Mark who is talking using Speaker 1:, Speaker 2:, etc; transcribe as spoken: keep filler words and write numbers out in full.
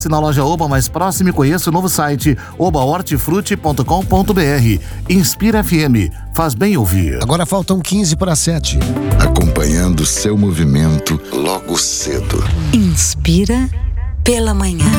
Speaker 1: Na loja Oba mais próxima e conheça o novo site oba hortifruti ponto com ponto br. Inspira F M, faz bem ouvir.
Speaker 2: Agora faltam quinze para sete.
Speaker 3: Acompanhando seu movimento logo cedo.
Speaker 4: Inspira pela manhã.